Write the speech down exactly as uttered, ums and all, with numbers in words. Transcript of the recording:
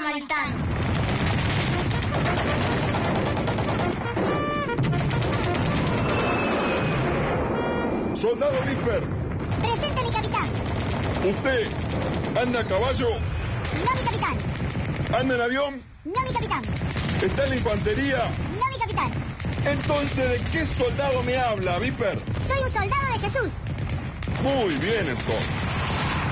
Afganistán. Soldado Viper. Presente, mi capitán. ¿Usted anda a caballo? No, mi capitán. ¿Anda en avión? No, mi capitán. ¿Está en la infantería? No, mi capitán. Entonces, ¿de qué soldado me habla, Viper? Soy un soldado de Jesús. Muy bien, entonces.